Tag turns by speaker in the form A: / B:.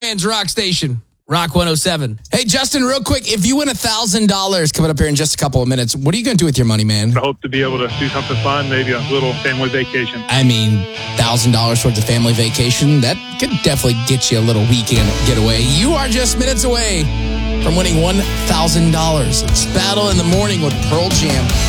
A: Man's Rock Station, Rock 107. Hey, Justin, real quick, if you win $1,000 coming up here in just a couple of minutes, what are you going to do with your money, man?
B: I hope to be able to do something fun, maybe a little family vacation.
A: I mean, $1,000 towards a family vacation, that could definitely get you a little weekend getaway. You are just minutes away from winning $1,000. It's Battle in the Morning with Pearl Jam.